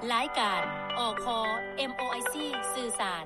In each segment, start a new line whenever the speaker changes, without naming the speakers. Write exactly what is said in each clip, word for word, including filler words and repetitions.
รายการอค เอ็ม โอ ไอ ซี สื่อสาร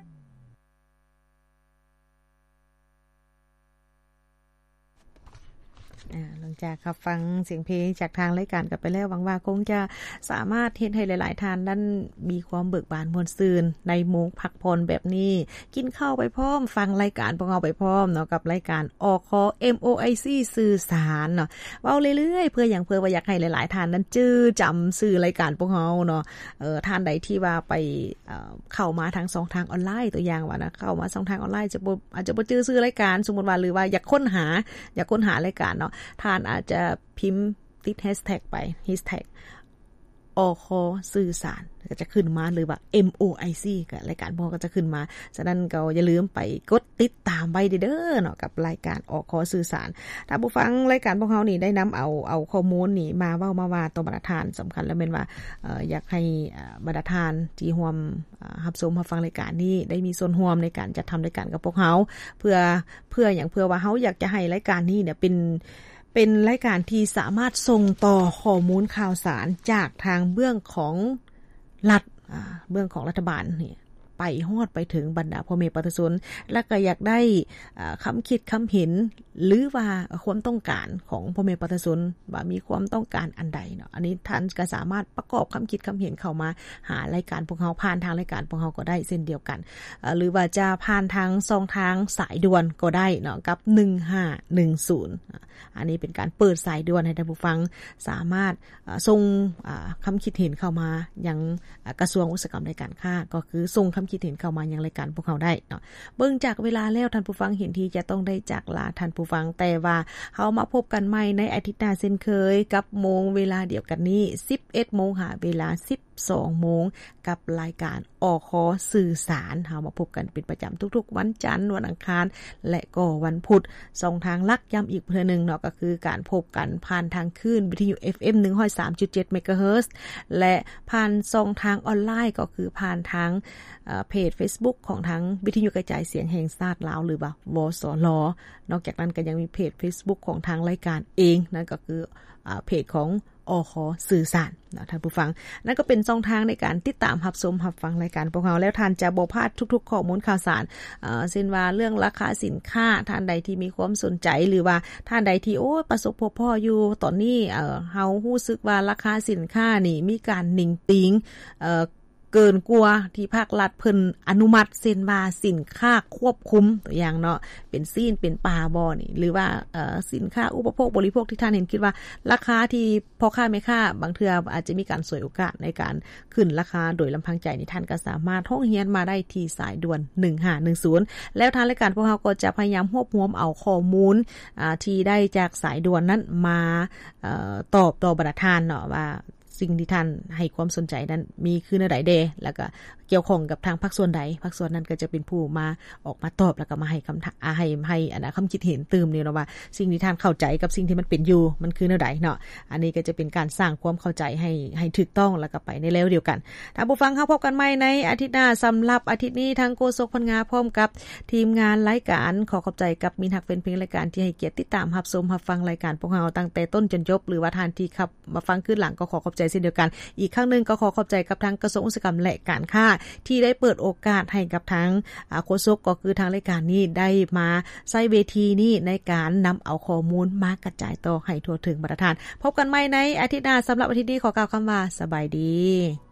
หลังจากรับฟังเสียงเพลงจากทางรายการกันไปแล้วหวังว่าคงจะสามารถเฮ็ดให้หลายๆท่านนั้นมีความเบิกบานม่วนซื่นในโมงพักผ่อนแบบนี้กินข้าวไปพร้อมฟังรายการพวกเราไปพร้อมเนาะกับรายการอค เอ็ม โอ ไอ ซี สื่อสารเนาะเว้าเรื่อยๆเพื่อหยังเพื่อว่าอยากให้หลายๆท่านนั้นจื้อจำชื่อรายการพวกเราเนาะเอ่อท่านใดที่ว่าไปเอ่อเข้ามาทางช่องทางออนไลน์ตัวอย่างว่านะเข้ามาช่องทางออนไลน์จะบ่อาจจะบ่จื้อชื่อรายการสมมุติว่าหรือว่าอยากค้นหาอยากค้นหารายการเนาะท่านอาจจะพิมพ์ติดแฮชแท็กไปแฮชแท็กอคสื่อสารก็จะขึ้นมาหรือว่า เอ็ม โอ ไอ ซี ก็รายการพวกก็จะขึ้นมาฉะนั้นก็อย่าลืมไปกดติดตามไว้เด้อเนาะกับรายการอคสื่อสารถ้าผู้ฟังรายการพวกเฮานี่ได้นำเอาเอาข้อมูลนี่มาเว้ามาว่าต่อบรรทัดฐานสำคัญแล้วแม่นว่าเอ่ออยากให้บรรทัดฐานที่ร่วมรับชมรับฟังรายการนี้ได้มีส่วนร่วมในการจัดทำรายการกับพวกเฮาเพื่อเพื่อหยังเพื่อว่าเฮาอยากจะให้รายการนี้เนี่ยเป็นเป็นรายการที่สามารถส่งต่อข้อมูลข่าวสารจากทางเบื้องของรัฐอ่าเบื้องของรัฐบาลนี่ไปฮอดไปถึงบรรดาพ่อแม่ประชาชนและก็อยากได้อ่าคำคิดคำเห็นหรือว่าความต้องการของพ่อแม่ประชาชนว่ามีความต้องการอันใดเนาะอันนี้ท่านก็สามารถประกอบคำคิดคำเห็นเข้ามาหารายการพวกเฮาผ่านทางรายการพวกเฮาก็ได้เช่นเดียวกันอ่าหรือว่าจะผ่านทางช่องทางสายด่วนก็ได้เนาะกับหนึ่งห้าหนึ่งศูนย์อันนี้เป็นการเปิดสายด่วนให้ท่านผู้ฟังสามารถส่งคำคิดเห็นเข้ามายังกระทรวงอุตสาหกรรมและการค้าก็คือส่งคำคิดเห็นเข้ามายังรายการพวกเขาได้เนาะเบิ่งจากเวลาแล้วท่านผู้ฟังเห็นที่จะต้องได้จากลาท่านผู้ฟังแต่ว่าเฮามาพบกันใหม่ในอาทิตย์หน้าเช่นเคยกับโมงเวลาเดียวกันนี้ สิบเอ็ดโมง หาเวลา สิบสองโมงกับรายการอคสื่อสารเฮามาพบกันเป็นประจำทุกๆวันจันทร์วันอังคารและก็วันพุธสองทางลักย้ำอีกเทื่อนึงเนาะก็คือการพบกันผ่านทางคลื่นวิทยุ เอฟ เอ็ม หนึ่งศูนย์สามจุดเจ็ด เมกะเฮิรตซ์และผ่านช่องทางออนไลน์ก็คือผ่านทางเอ่อเพจ Facebook ของทางวิทยุกระจายเสียงแห่งชาติลาวหรือว่าวสลนอกจากนั้นก็ยังมีเพจ Facebook ของทางรายการเองนั่นก็คืออ่าเพจของอคสื่อสารนะท่านผู้ฟังนั่นก็เป็นช่องทางในการติดตามรับชมรับฟังรายการพวกเราแล้วท่านจะบ่พลาดทุกๆข้อมูลข่าวสารเอ่อเช่นว่าเรื่องราคาสินค้าท่านใดที่มีความสนใจหรือว่าท่านใดที่โอ้ประสบพบพ่ออยู่ตอนนี้เอ่อเฮารู้สึกว่าราคาสินค้านี่มีการนิ่งติงเอ่อเกินกว่าที่ภาครัฐเพิ่นอนุมัติเซ็นว่าสินค้าควบคุมตัวอย่างเนาะเป็นซีนเป็นปลาบ่นี่หรือว่าเอ่อสินค้าอุปโภคบริโภคที่ท่านเห็นคิดว่าราคาที่พ่อค้าแม่ค้าบางเทื่ออาจจะมีการสวยโอกาสในการขึ้นราคาโดยลำพังใจนี่ท่านก็สามารถร้องเรียนมาได้ที่สายด่วนหนึ่งห้าหนึ่งศูนย์แล้วทางรายการพวกเราก็จะพยายามรวบรวมเอาข้อมูลอ่าที่ได้จากสายด่วนนั้นมาเอ่อตอบต่อบรรดาท่านเนาะว่าสิ่งที่ท่านให้ความสนใจนั้นมีคือในใดเดแล้วก็เกี่ยวข้องกับทางภาคส่วนใดภาคส่วนนั้นก็จะเป็นผู้มาออกมาตอบแล้วก็มาให้คำให้ให้อันน่ะคำคิดเห็นเติมนี่เนาะว่าสิ่งที่ท่านเข้าใจกับสิ่งที่มันเป็นอยู่มันคือในใดเนาะอันนี้ก็จะเป็นการสร้างความเข้าใจให้ให้ถูกต้องแล้วก็ไปในเลเวลเดียวกันถ้าผู้ฟังเฮาพบกันใหม่ในอาทิตย์หน้าสำหรับอาทิตย์นี้ทางโฆษกพลงาพร้อมกับทีมงานรายการขอขอบใจกับมินฮักเป็นเพลงรายการที่ให้เกียรติติดตามรับชมรับฟังรายการพวกเราตั้งแต่ต้นจนจบหรือว่าท่านที่ขับมาฟังขึ้นหลังก็ขอขอบใจเช่นเดียวกันอีกครั้งนึงก็ขอขอบใจกับทางกระทรวงอุตสาหกรรมและการค้าที่ได้เปิดโอกาสให้กับทางโฆษกก็คือทางรายการนี้ได้มาใช้เวทีนี้ในการนำเอาข้อมูลมากระจายต่อให้ทั่วถึงบรรดาท่านพบกันใหม่ในอาทิตย์หน้าสำหรับอาทิตย์นี้ขอกล่าวคำว่าสบายดี